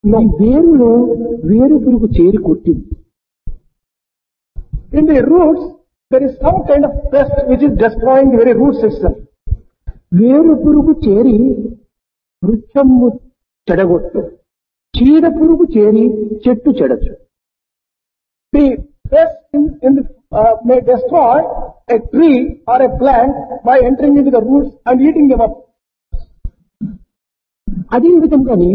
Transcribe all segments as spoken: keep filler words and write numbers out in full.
ఈ వేరులో వేరు పురుగు చేరి కొట్టింది. In the roots, there is some kind of pest which is destroying the very root system. వేరు పురుగు చేరి వృక్షము చెడగొట్టు, చీడ పురుగు చేరి చెట్టు చెడచ్చు. The pest in, in the, uh, may destroy a tree or a plant by entering into the roots and eating them up. అదే విధంగానే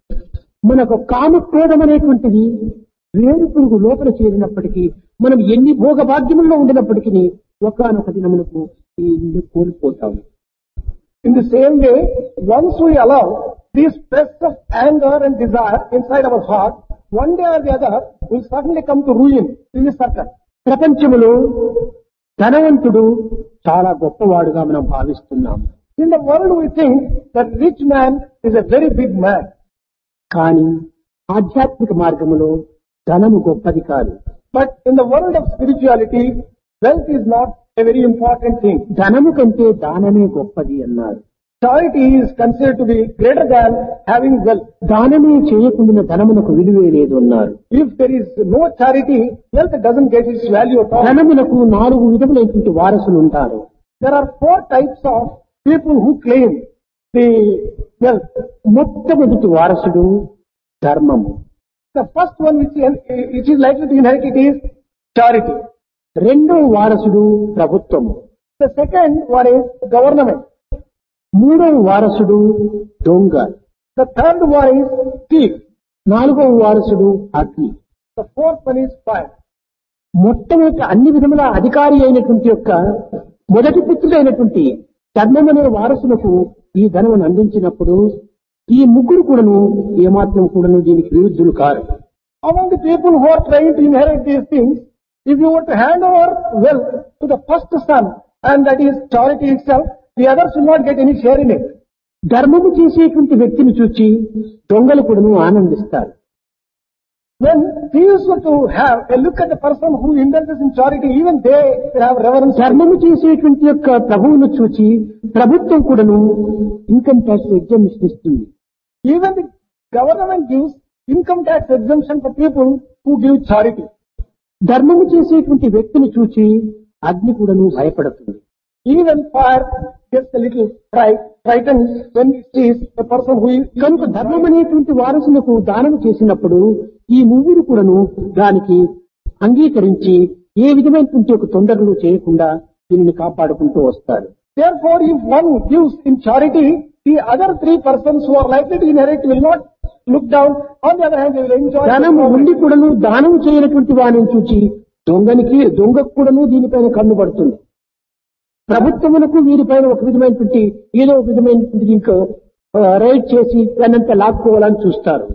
మనకు కామక్రోధం అనేటువంటిది వేరు పురుగు లోపల చేరినప్పటికీ మనం ఎన్ని భోగభాగ్యముల్లో ఉండినప్పటికీ ఒకానొక దినమునకు ఈ కోల్పోతాము. In the same way, once we allow these pests of anger and desire inside our heart, one day or the other will certainly come to ruin in this circle. ప్రపంచములో ధనవంతుడు చాలా గొప్పవాడుగా మనం భావిస్తున్నాము. In the world we think that rich man is a very big man. కానీ ఆధ్యాత్మిక మార్గములో ధనము గొప్పది కాదు. But in the world of spirituality, wealth is not a very important thing. ధనము కంటే దానమే గొప్పది అన్నారు. Charity is considered to be greater than having wealth. దానమే చేయకుండా ధనమునకు విలువే లేదు అన్నారు. If there is no charity, wealth doesn't get its value at all. ధనమునకు నాలుగు విధములైనటువంటి వారసులు ఉంటారు. There are four types of people who claim the wealth. మొట్టమొదటి వారసుడు ధర్మము. The first one which, which is likely to inherit it is charity. రెండో వారసుడు ప్రభుత్వము. The second one is government. మూడవ వారసుడు దొంగ. The third one is thief. నాలుగవ వారసుడు అగ్ని. The fourth one is fire. మొట్టమొదటి అన్ని విధముల అధికారి అయినటువంటి యొక్క మొదటి పుత్రుడైనటువంటి ధర్మం అనే వారసులకు ఈ ధనమును అందించినప్పుడు ఈ ముగ్గురు కూడాను ఏమాత్రం కూడాను దీనికి విరుద్ధులు car. Among the people who are trying to inherit these things, if you were to hand over wealth to the first son, and that is charity itself, the others will not get any share in it. ధర్మము చేసేటువంటి వ్యక్తిని చూచి దొంగలు కూడాను ఆనందిస్తారు. When thieves were to have a look at the person who indulges in charity, even they will have reverence. ధర్మము చేసేటువంటి యొక్క ప్రభువును చూచి ప్రభుత్వం కూడాను ఇన్కమ్ ట్యాక్స్ ఎగ్జామిషన్ ఇస్తుంది. Even the government gives income tax exemption for people who give charity. ధర్మము చేసేటువంటి వ్యక్తిని చూచి అగ్ని కూడాను భయపడుతుంది. Even fire gets a little fright, frightened when it sees a person who is. కనుక ధర్మం అనేటువంటి వారసులకు దానం చేసినప్పుడు ఈ ముగ్గురు కూడాను దానికి అంగీకరించి ఏ విధమైనటువంటి ఒక తొందరలు చేయకుండా దీనిని కాపాడుకుంటూ వస్తారు. Therefore, if one gives in charity, the other three persons who are likely to inherit will not look down. On the other hand, they will enjoy. ధనము ఉండి కూడాను దానం చేయనటువంటి వారిని చూచి దొంగనికి దొంగకు కూడాను దీనిపైన కన్ను పడుతుంది. ప్రభుత్వమునకు వీరిపైన ఒక విధమైనటువంటి ఏదో ఒక విధమైనటువంటి ఇంకో రైడ్ చేసి దానంతా లాక్కోవాలని చూస్తారు.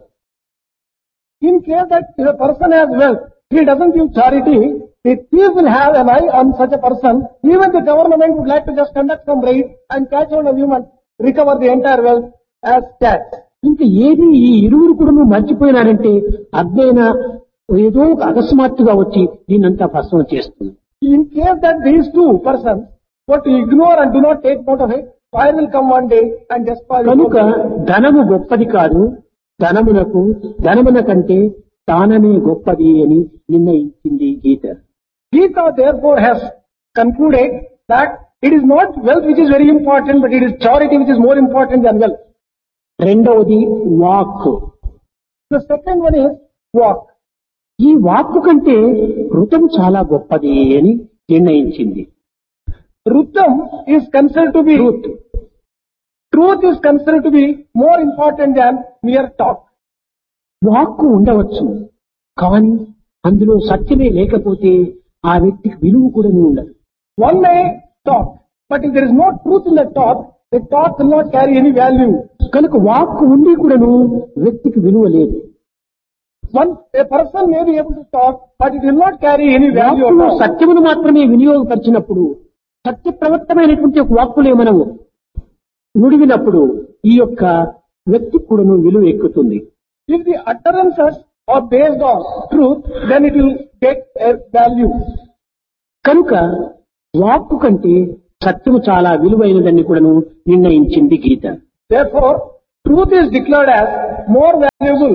In case that if a person has wealth, he doesn't give charity, the thief will have an eye on such a person. Even the government would like to just conduct some raid and catch hold of him and recover the entire wealth as tax. ఇంకా ఏది ఈ ఇరువురు కూడా మర్చిపోయినారంటే అగ్నైనా ఏదో ఒక అకస్మాత్తుగా వచ్చి దీన్నంతా భస్మం చేస్తుంది. In case that these two persons were to ignore and do not take note of it, fire will come one day and destroy. కనుక ధనము గొప్పది కాదు, ధనమునకు ధనమున కంటే దానమే గొప్పది అని నిర్ణయించింది గీత. Gita therefore has concluded that it is not wealth which is very important, but it is charity which is more important than wealth. రెండవది walk. The second one is walk. ఈ వాక్కు కంటే ఋతం చాలా గొప్పది అని నిర్ణయించింది. Rutam is considered to be Truth. Truth is considered to be more important than mere talk. వాక్కు ఉండవచ్చు కానీ అందులో సత్యమే లేకపోతే ఆ వ్యక్తికి విలువ కూడా ఉండదు. One may talk, but if there is no truth in the talk, the talk will not carry any value. కనుక వాక్కు ఉండి కూడాను వ్యక్తికి విలువ లేదు. One a person may be able to talk, but it will not carry any value at వాక్కులో all. సత్యమును మాత్రమే వినియోగపరిచినప్పుడు సత్య ప్రవర్తమైనటువంటి ఒక వాక్కులే మనము నుడివినప్పుడు ఈ యొక్క వ్యక్తి కూడాను విలువ ఎక్కుతుంది. If the utterances are based on truth, then it will get a value. కనుక వాక్కు కంటే సత్యము చాలా విలువైనదని కూడాను నిర్ణయించింది గీత. Therefore, truth is declared as more valuable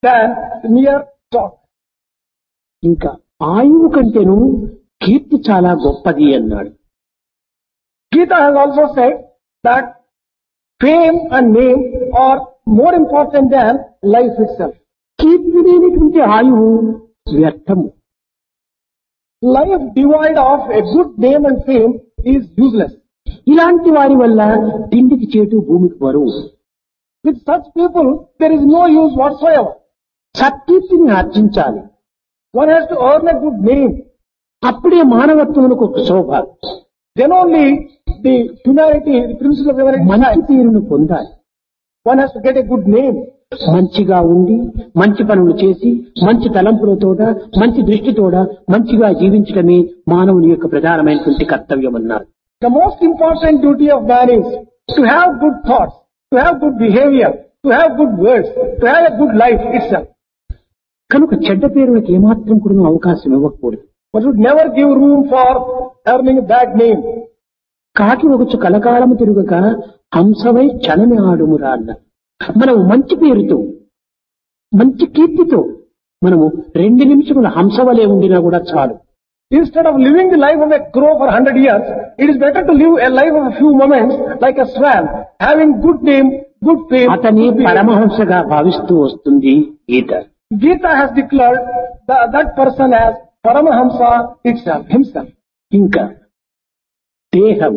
than mere talk. ఇంకా ఆయువు కంటేను కీర్తి చాలా గొప్పది అన్నాడు. Gita has also said that fame and name are more important than life itself. కీర్తి లేనిటువంటి ఆయువు వ్యర్థము. Life devoid of a good name and fame is useless. ఇలాంటి వారి వల్ల తిండికి చేటు భూమికి బరువు. With such people, there is no use whatsoever. సత్కీర్తిని ఆర్జించాలి. One has to earn a good name. అప్పుడే మానవత్వమునకు ఒక శోభ. Then only the humanity, the principle of humanity మంచి shines. పేరును పొందాలి. One has to get a good name. మంచిగా ఉండి మంచి పనులు చేసి మంచి తలంపులతోడ మంచి దృష్టితోడ మంచిగా జీవించడమే మానవుని యొక్క ప్రధానమైనటువంటి కర్తవ్యం అన్నారు. The most important duty of man is to have good thoughts, to have good behavior, to have good words, to have a good life itself. కనుక చెడ్డ పేరులకు ఏమాత్రం కూడా అవకాశం ఇవ్వకూడదు. One should never give room for earning a bad name. కాకి ఒకచు కలకాలము తిరుగక హంసవై క్షణమే ఆడుమురా అన్న. మనము మంచి పేరుతో మంచి కీర్తితో మనము రెండు నిమిషముల హంసవలే ఉండినా కూడా చాలు. Instead of living the life of a crow for a hundred years, it is better to live a life of a few moments like a swan, having good name, good fame. అతని పరమహంసగా భావిస్తూ వస్తుంది గీత. Gita has declared the, that person as Paramahamsa itself, himself. ఇంకా దేహం,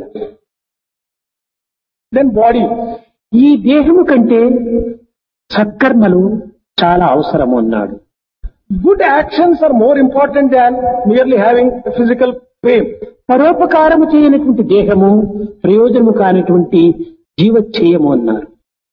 Then body. ఈ దేహము కంటే సత్కర్మలు చాలా అవసరం అన్నాడు. Good actions are more important than merely having a physical fame. పరోపకారము చేయనటువంటి దేహము ప్రయోజనము కానటువంటి జీవచ్ఛేయము అన్నారు.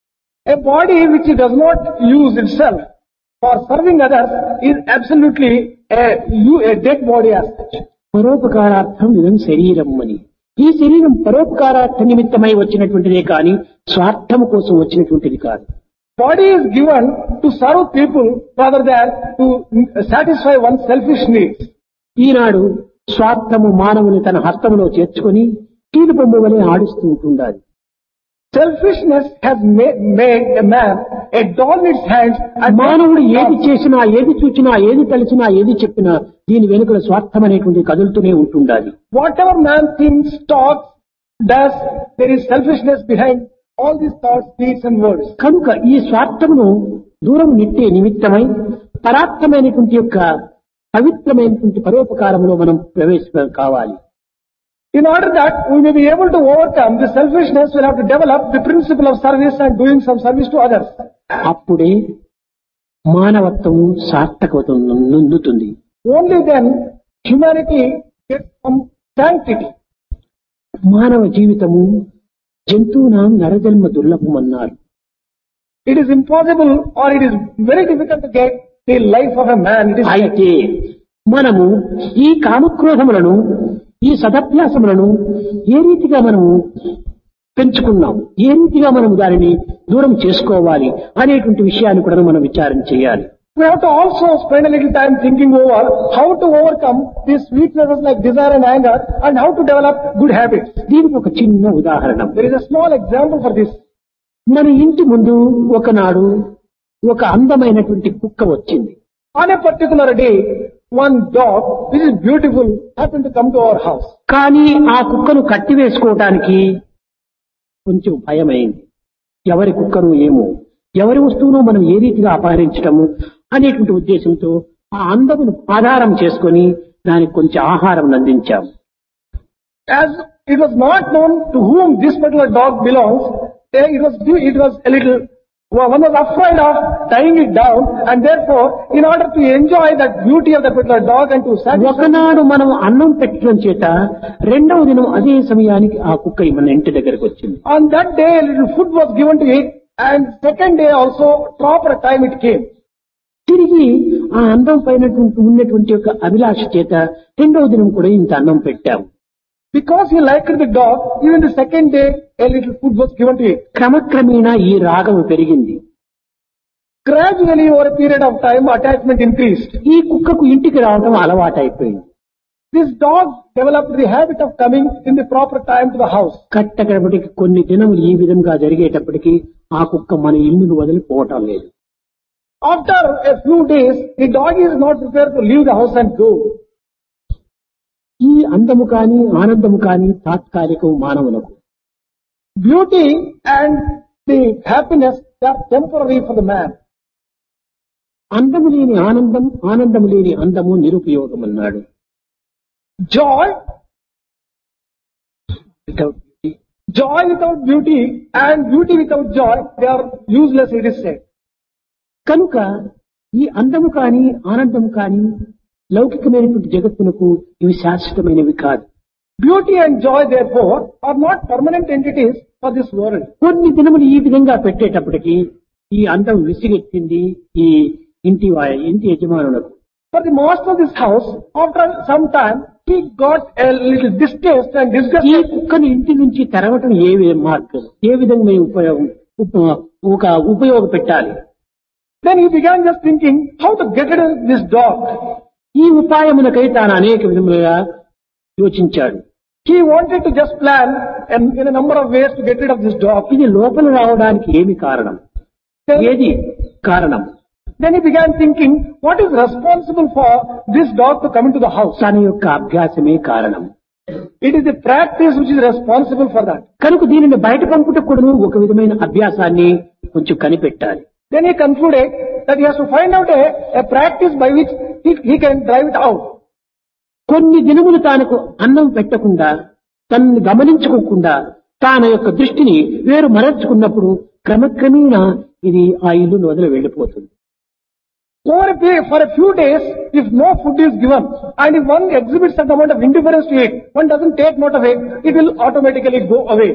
A body which does not use itself for serving others is absolutely a, a dead body as such. పరోపకారార్థం ఇదం శరీరం అని. ఈ శరీరం పరోపకారార్థ నిమిత్తమై వచ్చినటువంటిదే కాని స్వార్థము కోసం వచ్చినటువంటిది కాదు. Body is given to serve people rather than to satisfy one's selfish needs. ఈనాడు స్వార్థము మానవుని తన హస్తములో చేర్చుకొని కీలు బొమ్మ వలె ఆడిస్తూ ఉంటుండాలి. Selfishness has made, made a man a doll in its hands and మానవుడు ఏది చేసినా ఏది చూచినా ఏది తలిచినా ఏది చెప్పినా దీని వెనుకల స్వార్థం అనేటువంటి కదులుతూనే ఉంటుండాలి. whatever man thinks, talks, does, there is selfishness behind all these thoughts, deeds and words. కనుక ఈ స్వార్థమును దూరం నెట్టే నిమిత్తమై పరార్థమైనటువంటి యొక్క పవిత్రమైనటువంటి పరోపకారములో మనం ప్రవేశ కావాలి. In order that we may be able to overcome the selfishness, we'll have to develop the principle of service and doing some service to others. అప్పుడే మానవత్వము సార్థకత నొందుతుంది. Only then humanity gets some sanctity. మానవ జీవితము జంతువునాం నరజన్మ దుర్లభమన్నారు. It is impossible or it is very difficult to get the life of a man. It is అయితే మనము ఈ కామక్రోధములను ఈ సదభ్యాసములను ఏ రీతిగా మనము పెంచుకున్నాం, ఏ రీతిగా మనం దానిని దూరం చేసుకోవాలి అనేటువంటి విషయాన్ని కూడా మనం విచారం చేయాలి. We have to also spend a little time thinking over how to overcome these weaknesses like desire and anger and how to develop good habits. దీనికి ఒక చిన్న ఉదాహరణ. There is a small example for this. మన ఇంటి ముందు ఒకనాడు ఒక అందమైనటువంటి కుక్క వచ్చింది. On a particular day, one dog, which is beautiful, happened to come to our house. కానీ ఆ కుక్కను కట్టివేసుకోవటానికి కొంచెం భయమైంది. ఎవరి కుక్కను ఏమో, ఎవరి వస్తువును మనం ఏ రీతిగా అపహరించటము అనేటువంటి ఉద్దేశంతో ఆ అందమును ఆధారం చేసుకొని దానికి కొంచెం ఆహారం అందించాము. As it was not known to whom this particular dog belongs, it was it was a little, one was afraid of tying it down, and therefore, in order to enjoy that beauty of the particular dog and to satisfy. ఒకనాడు మనం అన్నం పెట్టడం చేత రెండవ దినం అదే సమయానికి ఆ కుక్క మన ఇంటి దగ్గరకు వచ్చింది. On that day, a little food was given to it, and second day also, proper time it came. తిరిగి ఆ అందం పైన ఉన్నటువంటి యొక్క అభిలాష చేత రెండవ దినం కూడా ఇంత అన్నం పెట్టాము. Because he liked the dog, even the second day, a little food was given to it. క్రమక్రమేణా ఈ రాగం పెరిగింది. Gradually, over a period of time, attachment increased. ఈ కుక్కకు ఇంటికి రావడం అలవాటైపోయింది. This dog developed the habit of coming in the proper time to the house. కట్టకడపటికి కొన్ని దినములు ఈ విధంగా జరిగేటప్పటికి ఆ కుక్క మన ఇల్లును వదిలిపోవటం లేదు. After a few days, the dog is not prepared to leave the house and go. ఈ అందము కాని ఆనందము కాని తాత్కాలికం మానవులకు. Beauty and the happiness are temporary for the man. అందము లేని ఆనందం, ఆనందము లేని అందము నిరుపయోగం అన్నాడు. Joy without beauty, joy without beauty and beauty without joy, they are useless, it is said. కనుక ఈ అందము కాని ఆనందము కాని లౌకికమైనటువంటి జగత్తునకు ఇవి శాశ్వతమైనవి కాదు. Beauty and joy, therefore, are not permanent entities for this world. కొన్ని దినములు ఈ విధంగా పెట్టేటప్పటికి ఈ అందం విసిగెత్తింది ఈ ఇంటి వా- ఇంటి యజమానులకు. For the master of this house, after some time, he got a little distaste and ఈ disgusted. కుక్కను ఇంటి నుంచి తరవటం ఏ వి- మార్గం, ఏ విధంగా ఉపయోగం ఉప- ఒక ఉపయోగ పెట్టాలి. Then he began just thinking how to get rid of this dog. ఈ ఉపాయములకై తాను అనేక విధములుగా యోచించాడు. He wanted to just plan in, in a number of ways to get rid of this dog. ఇది లోపల రావడానికి ఏమి కారణం, Then, ఏది కారణం? then he began thinking what is responsible for this dog to come into the house. తన యొక్క అభ్యాసమే కారణం. It is the practice which is responsible for that. కనుక దీనిని బయట పంపుటకు కూడా ఒక విధమైన అభ్యాసాన్ని కొంచెం కనిపెట్టాలి. Then he concluded that he has to find out a, a practice by which he, he can drive it out. కొన్ని దినములు తానకు అన్నం పెట్టకుండా, తనని గమనించుకోకుండా తాన యొక్క దృష్టిని వేరు మరల్చుకున్నప్పుడు క్రమక్రమేణా ఇది ఆ ఇల్లు వదిలి వెళ్లిపోతుంది. Over a period, for a few days, if no food is given, and if one exhibits some amount of indifference to it, one doesn't take note of it, it will automatically go away.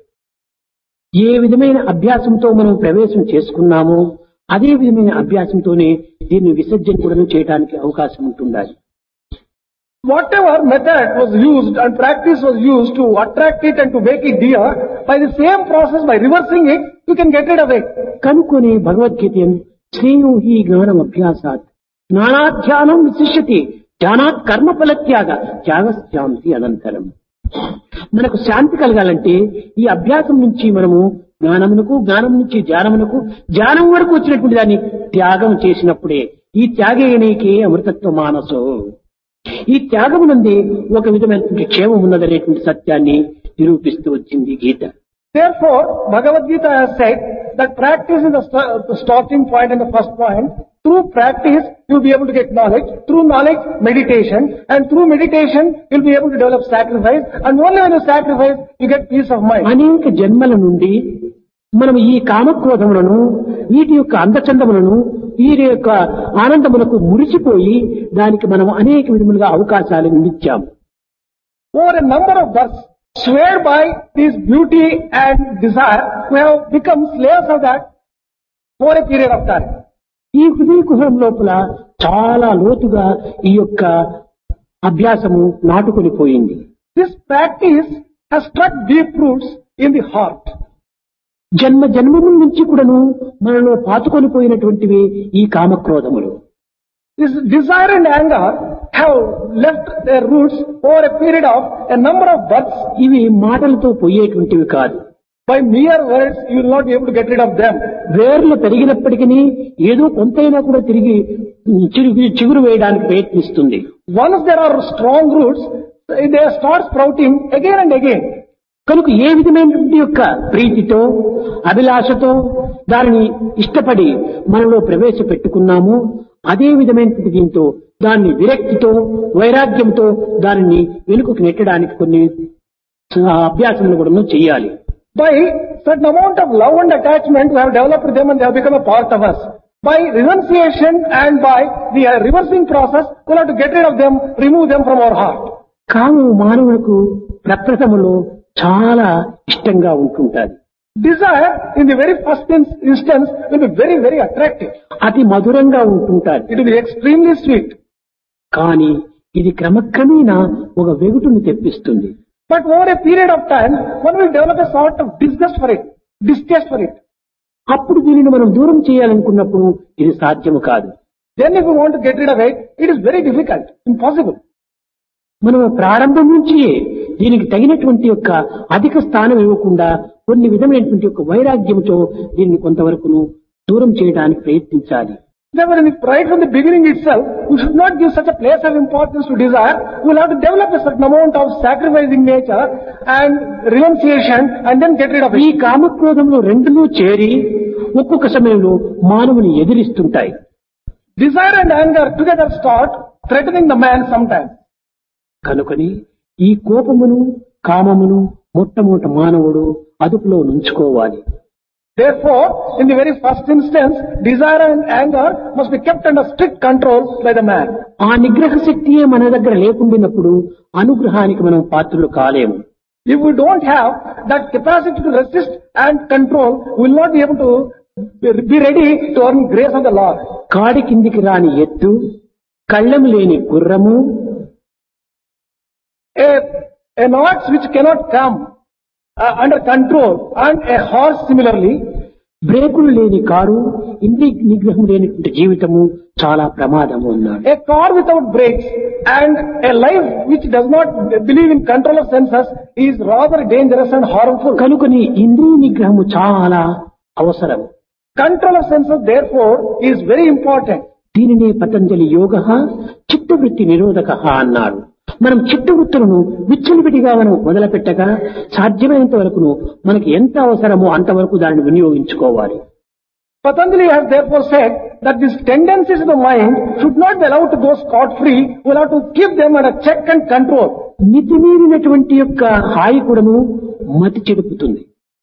ఏ విధమైన అభ్యాసంతో మనం ప్రవేశం చేసుకున్నామో అదే విధమైన అభ్యాసంతోనే దీన్ని విసర్జన కూడా చేయడానికి అవకాశం ఉంటుండాలి. Whatever method was used and practice was used to attract it and to make it dear, by the same process, by reversing it, you can get rid of it. కనుకొని Bhagavad Gita శ్రేయో హి జ్ఞానం అభ్యాసాత్ జ్ఞానాధ్యానం విశిష్యతి జ్ఞానాత్ కర్మఫల త్యాగ త్యాగశాంతి అనంతరం. మనకు శాంతి కలగాలంటే ఈ అభ్యాసం నుంచి మనము జ్ఞానమునకు, జ్ఞానం నుంచి ధ్యానమునకు, ధ్యానం వరకు వచ్చినటువంటి దాన్ని త్యాగం చేసినప్పుడే ఈ త్యాగేణికే అమృతత్వ మానసో. ఈ త్యాగమునందే ఒక విధమైనటువంటి క్షేమం ఉన్నదనేటువంటి సత్యాన్ని నిరూపిస్తూ వచ్చింది గీత. Therefore, Bhagavad Gita has said that practice is the, st- the starting point and the first point. Through practice, you will be able to get knowledge. Through knowledge, meditation. And through meditation, you will be able to develop sacrifice. And only when you sacrifice, you get peace of mind. అనేక జన్మల నుండి మనం ఈ కామక్రోధములను, వీటి యొక్క అందచందములను, వీరి యొక్క ఆనందములకు మురిసిపోయి దానికి మనం అనేక విధములుగా అవకాశాలు ఇచ్చాము. Over a number of births, swayed by this beauty and desire, we have become slaves of that for a period of time. ఈ హృదయ కుహరం లోపల చాలా లోతుగా ఈ యొక్క అభ్యాసము నాటుకొని పోయింది. This practice has struck deep roots in the heart. జన్మ జన్మముల నుంచి కూడాను మనలో పాతుకొని పోయినటువంటివి ఈ కామక్రోధములు. This desire and anger have left their roots over a period of a number of births. ఇవి మాటలతో పోయేటువంటివి కాదు. By mere words, you will not be able to get rid of them. వేర్లు పెరిగినప్పటికీ ఏదో కొంతైనా కూడా తిరిగి చిగురు చిగురు వేయడానికి ప్రయత్నిస్తుంది. Once there are strong roots, they start sprouting again and again. కనుక ఏ విధమైనటువంటి యొక్క ప్రీతితో, అభిలాషతో దానిని ఇష్టపడి మనలో ప్రవేశపెట్టుకున్నామో అదే విధమైనటువంటి దీంతో దాన్ని విరక్తితో, వైరాగ్యంతో దానిని వెనుకకు నెట్టడానికి కొన్ని అభ్యాసములు కూడా చేయాలి. By certain amount of love and attachment, we have developed them and they have become a part of us. By renunciation and by the uh, reversing process, we will have to get rid of them, remove them from our heart. కాము మానవులకు ప్రప్రథములో చాలా ఇష్టంగా ఉంటుంటాది. Desire, in the very first in- instance, will be very, very attractive. అతి మధురంగా ఉంటుంటాది. It will be extremely sweet. కానీ ఇది క్రమక్రమేణా ఒక వెగుటును తెప్పిస్తుంది. But over a period of time, one will develop a sort of disgust for it, distaste for it. అప్పుడు దీనిని మనం దూరం చేయాలనుకున్నప్పుడు ఇది సాధ్యము కాదు. Then if you want to get rid of it, it is very difficult, impossible. మనం ప్రారంభం నుంచి దీనికి తగినటువంటి యొక్క అధిక స్థానం ఇవ్వకుండా కొన్ని విధమైనటువంటి యొక్క వైరాగ్యంతో దీన్ని కొంతవరకు దూరం చేయడానికి ప్రయత్నించాలి. Therefore, in the- right from the beginning itself, you should not give such a place of importance to desire. You will have to develop a certain amount of sacrificing nature and renunciation and then get rid of ఈ it. కామక్రోధములు రెండును చేరి ఒక్కొక్క సమయంలో మానవుని ఎదిరిస్తుంటాయి. Desire and anger together start threatening the man sometimes. కనుకని ఈ కోపమును కామమును మొట్టమొదట మానవుడు అదుపులో నుంచుకోవాలి. Therefore, in the very first instance, desire and anger must be kept under strict control by the man. ఆ నిగ్రహ శక్తియే మన దగ్గర లేకుండినప్పుడు అనుగ్రహానికి మనం పాత్రులు కాలేము. If we don't have that capacity to resist and control, we will not be able to be ready to earn grace of the Lord. కాడి కిందికి రాని ఎత్తు, కళ్ళెము లేని గుర్రము, A, an ox which cannot come uh, under control and a horse similarly, బ్రేకులు లేని car, ఇంద్రియ నిగ్రహం లేనటువంటి జీవితము చాలా ప్రమాదము అన్నాడు. a car without brakes and a life which does not believe in control of senses is rather dangerous and harmful. కనుకని ఇంద్రియ నిగ్రహము చాలా అవసరం. Control of senses therefore is very important. దీనినే పతంజలి యోగ చిత్తవృత్తి నిరోధక అన్నాడు. మనం చిత్తవృత్తులను విచ్చలవిడిగా మనం మొదలుపెట్టగా సాధ్యమైనంత వరకును మనకి ఎంత అవసరమో అంతవరకు దానిని వినియోగించుకోవాలి. Patanjali has therefore said that these tendencies of the mind should not be allowed to go scot-free. We will have to keep them under check and control. మితిమీరినటువంటి యొక్క హాయి కూడాను మతి చెడుపుతుంది.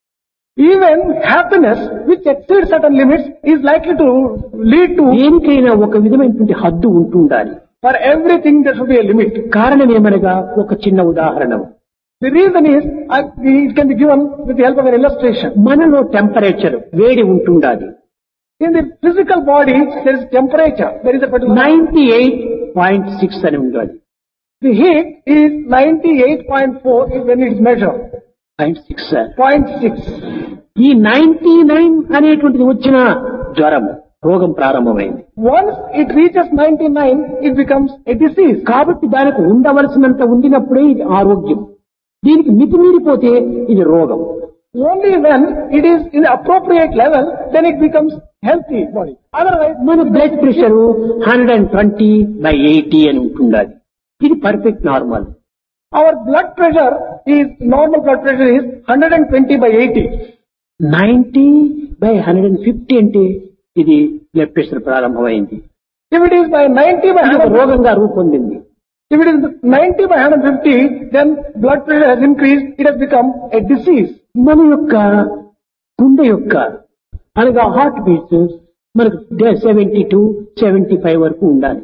Even happiness which exceeds certain limits is likely to lead to, దేనికైనా ఒక విధమైనటువంటి హద్దు ఉంటుండాలి. for everything there should be a limit. కారణమేమనగా ఒక చిన్న ఉదాహరణ. The reason is, uh, it can be given with the help of an illustration. మనలో temperature వేడి ఉంటుండాలి. In the physical body, there is temperature. There is a particular. Ninety eight point six అని ఉండాలి. The heat is ninety-eight point four when it is measured. Point six zero point six. ఈ ninety nine అనేటువంటిది వచ్చిన జ్వరము రోగం ప్రారంభమైంది. Once it reaches ninety-nine, it becomes a disease. కాబట్టి దానికి ఉండవలసినంత ఉండినప్పుడే ఇది ఆరోగ్యం. దీనికి మితిమీరిపోతే ఇది రోగం. Only when it is in the appropriate level, then it becomes healthy body. Otherwise, మన blood pressure hundred and twenty by eighty అని ఉంటుండాలి. ఇది perfect normal. our blood pressure is, normal blood pressure is one hundred twenty by eighty. Ninety by hundred and fifty అంటే ఇది blood pressure ప్రారంభమైంది. If it is by ninety by ఇది ఒక one hundred, రోగంగా రూపొందింది. if it is ninety by one hundred fifty, then blood pressure has increased, it has become a disease. మన యొక్క గుండె యొక్క అనగా హార్ట్ బీట్స్ మనకు సెవెంటీ టు సెవెంటీ ఫైవ్ వరకు ఉండాలి.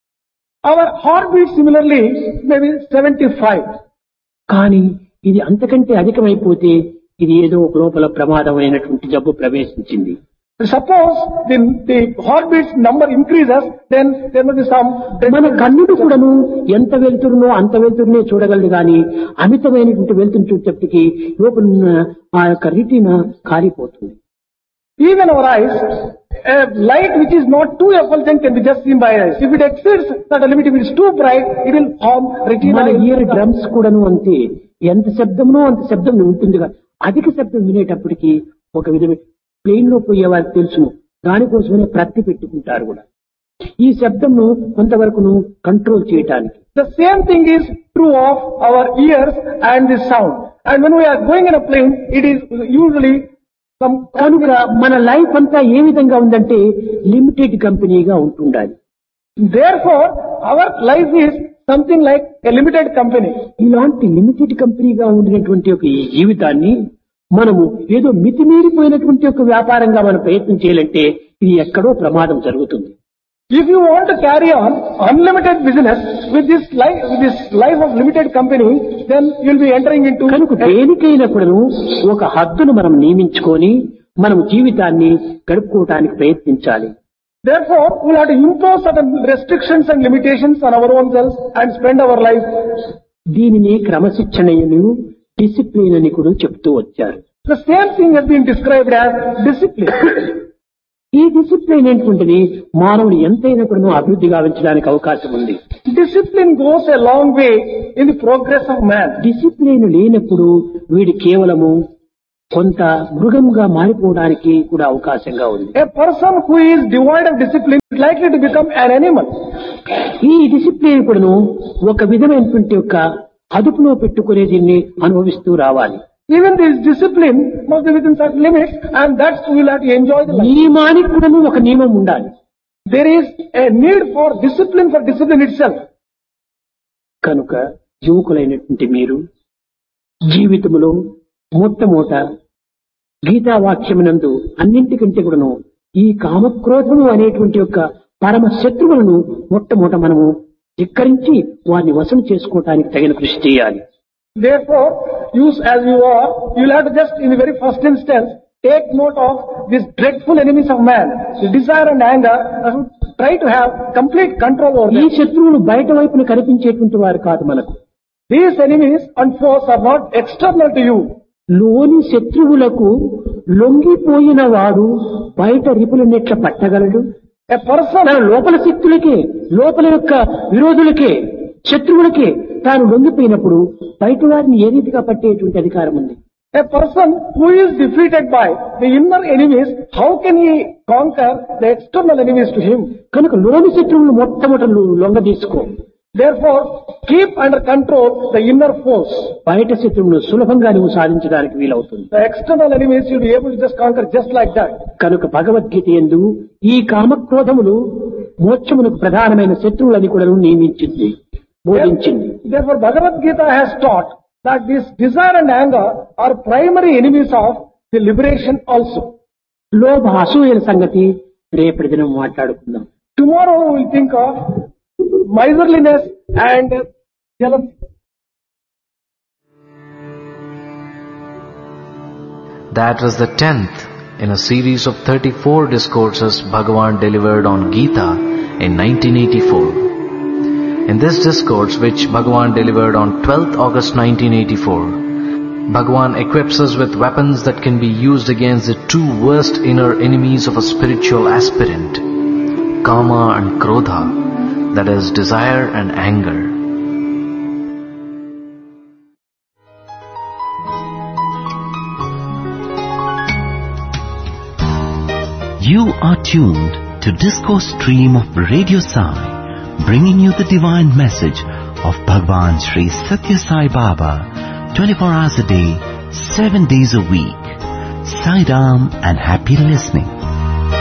Our heartbeat similarly may be seventy-five. కానీ ఇది అంతకంటే అధికమైపోతే ఇది ఏదో ఒక లోపల ప్రమాదమైనటువంటి జబ్బు ప్రవేశించింది. Suppose the, the heartbeat's number increases, then there must be some. మన కన్నుడు కూడాను ఎంత వెళ్తురునో అంత వెళ్తురునే చూడగలదు కానీ అమితమైనటువంటి వెళ్తురు చూసేటప్పటికి లోపల ఉన్న ఆ యొక్క రెటీనా కాలిపోతుంది. Even our eyes, a light which is not too effulgent can be just seen by eyes. If it exceeds that limit, if it is too bright, it will harm retina. మన year drums కూడాను అంతే, ఎంత శబ్దమునో అంత శబ్దం ఉంటుందిగా. అధిక శబ్దం వినేటప్పటికి ఒక విధమైన ప్లేన్ లో పోయే వారికి తెలుసును, దానికోసమే ప్రతి పెట్టుకుంటారు కూడా ఈ శబ్దంను కొంతవరకును కంట్రోల్ చేయటానికి. The same thing is true of our ears and the sound. And when we are going in a plane, it is usually some. కనుక మన లైఫ్ అంతా ఏ విధంగా ఉందంటే లిమిటెడ్ కంపెనీగా ఉంటుండాలి. Therefore, our life is something like a limited company. ఇలాంటి limited కంపెనీగా ఉండినటువంటి ఒక ఈ జీవితాన్ని మనము ఏదో మితిమీరిపోయినటువంటి ఒక వ్యాపారంగా మనం ప్రయత్నం చేయాలంటే ఇది ఎక్కడో ప్రమాదం జరుగుతుంది. If you want to carry on unlimited business with this life, with this life of limited company, then you will be entering into. కనుక దేనికైనా కూడాను ఒక హద్దును మనం నియమించుకొని మనం జీవితాన్ని గడుపుకోవటానికి ప్రయత్నించాలి. Therefore, we will have to impose certain restrictions and limitations on our own selves and spend our life. దీనిని క్రమశిక్షణను discipline అని కూడా చెప్తూ వచ్చారు. The same thing has been described as discipline. ఈ డిసిప్లిన్ ఏంటంటే మానవుడు ఎంతైనా కూడా అభివృద్ధి గావించడానికి అవకాశం ఉంది. Discipline goes a long way in the progress of man. Discipline లేనప్పుడు వీడు కేవలము కొంత మృగముగా మారిపోవడానికి కూడా అవకాశంగా ఉంది. A person who is devoid of discipline is likely to become an animal. ఈ డిసిప్లిన్ కూడాను ఒక విధమైనటువంటి యొక్క అదుపులో పెట్టుకునే దీన్ని అనుభవిస్తూ రావాలి. Even this discipline must be within certain limits, and that's we will have to enjoy the life. నియమానికి కూడాను ఒక నియమం ఉండాలి. There is a need for discipline for discipline itself. కనుక యువకులైనటువంటి మీరు జీవితంలో మొట్టమొదట గీతావాక్యమునందు అన్నింటికంటే కూడాను ఈ కామక్రోధము అనేటువంటి యొక్క పరమ శత్రువులను మొట్టమొదట మనము ధిక్కరించి వారిని వశం చేసుకోవటానికి తగిన కృషి చేయాలి. Therefore, you as you are, you will have to just in the very first instance take note of these dreadful enemies of man, the desire and anger, and try to have complete control over ఈ them. శత్రువులు బయట వైపున కనిపించేటువంటి వారు కాదు మనకు. These enemies and foes are not external to you. లోని శత్రువులకు లొంగిపోయిన వాడు బయట రిపులనెట్ల పట్టగలడు. A person, తన లోపల శక్తులకే, లోపల యొక్క విరోధులకే, శత్రువులకే తాను లొంగిపోయినప్పుడు బయట వారిని ఏ రీతిగా పట్టేటువంటి అధికారం ఉంది? a person who is defeated by the inner enemies, how can he conquer the external enemies to him? కనుక లోని శత్రువులు మొట్టమొదట లొంగ తీసుకో. Therefore, keep under control the inner force. బయట శత్రువును సులభంగా నువ్వు సాధించడానికి వీలవుతుంది. The external enemies you'll be able to just conquer just like that. కనుక భగవద్గీత యందు ఈ కామక్రోధములు మోక్షమునకు ప్రధానమైన శత్రువులని కూడా నియమించింది, బోధించింది. Therefore, Bhagavad Gita has taught that this desire and anger are primary enemies of the liberation also. లోభ అసూయల సంగతి రేపటి దినం మాట్లాడుకుందాం. Tomorrow we will think of miserliness and jealousy. That was the tenth in a series of thirty-four discourses Bhagavan delivered on Gita in nineteen eighty-four. In this discourse, which Bhagavan delivered on twelfth August nineteen eighty-four, Bhagavan equips us with weapons that can be used against the two worst inner enemies of a spiritual aspirant, Kama and Krodha, that is, desire and anger. You are tuned to Discourse Stream of Radio Sai, bringing you the divine message of Bhagwan Sri Satya Sai Baba, twenty-four hours a day, seven days a week. Sai Ram and happy listening.